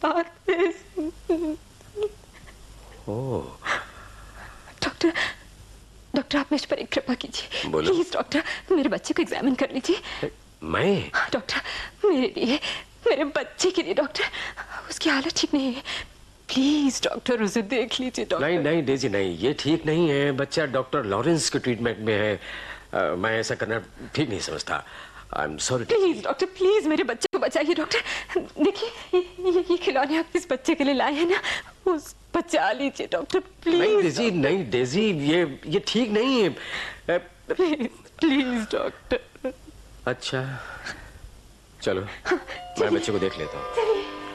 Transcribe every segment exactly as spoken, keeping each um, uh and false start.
ओह। Doctor, doctor आप मुझ पर एक कृपा कीजिए। बोलो। प्लीज डॉक्टर, मेरे बच्चे को एग्जामिन कर लीजिए। मैं? डॉक्टर मेरे लिए, मेरे बच्चे के लिए डॉक्टर, उसकी हालत ठीक नहीं है। प्लीज डॉक्टर उसे देख लीजिए डॉक्टर। नहीं नहीं डेजी नहीं, ये ठीक नहीं है। बच्चा डॉक्टर लॉरेंस के ट्रीटमेंट में है। आ, मैं ऐसा करना ठीक नहीं समझता। I am sorry. Please doctor, please मेरे बच्चे को बचाइए डॉक्टर। देखिए ये, ये, ये खिलौने आप इस बच्चे के लिए लाए हैं ना, उस बचा लीजिए डॉक्टर प्लीज। नहीं डेजी, नहीं डेजी, ये ये ठीक नहीं है। Please please doctor. अच्छा चलो, मैं बच्चे को देख लेता हूँ।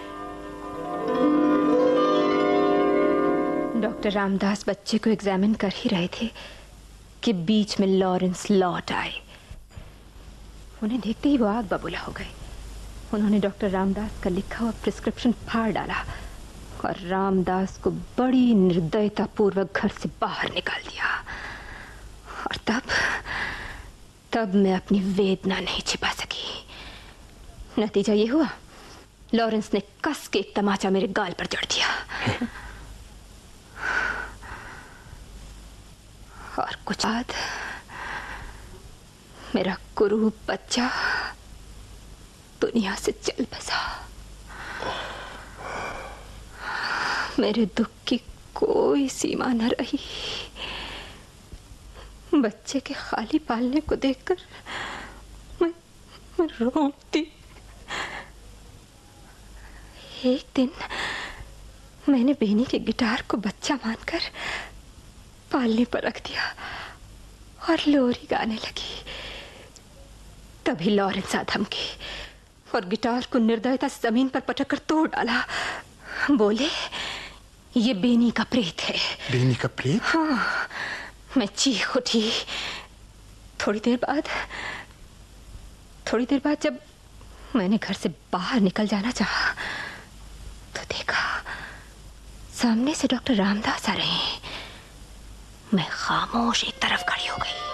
डॉक्टर रामदास बच्चे को एग्जामिन कर ही रहे थे कि बीच में लॉरेंस लौट आए। उन्हें देखते ही वो आग बबूला हो गए। उन्होंने डॉक्टर रामदास का लिखा हुआ प्रिस्क्रिप्शन फाड़ डाला और रामदास को बड़ी निर्दयता पूर्वक घर से बाहर निकाल दिया। और तब तब मैं अपनी वेदना नहीं छिपा सकी। नतीजा ये हुआ, लॉरेंस ने कस के एक तमाचा मेरे गाल पर जड़ दिया। और कुछ बाद मेरा कुरूप बच्चा दुनिया से चल बसा। मेरे दुख की कोई सीमा न रही। बच्चे के खाली पालने को देखकर मैं, मैं रो उठती। एक दिन मैंने बेनी के गिटार को बच्चा मानकर पालने पर रख दिया और लोरी गाने लगी। तभी लॉरेंस आ धमकी और गिटार को निर्दयता से जमीन पर पटक कर तोड़ डाला। बोले ये बेनी का प्रेत है। बेनी का प्रेत? हाँ। मैं चीख उठी। थोड़ी देर बाद थोड़ी देर बाद जब मैंने घर से बाहर निकल जाना चाहा तो देखा सामने से डॉक्टर रामदास आ रहे हैं। मैं खामोश एक तरफ खड़ी हो गई।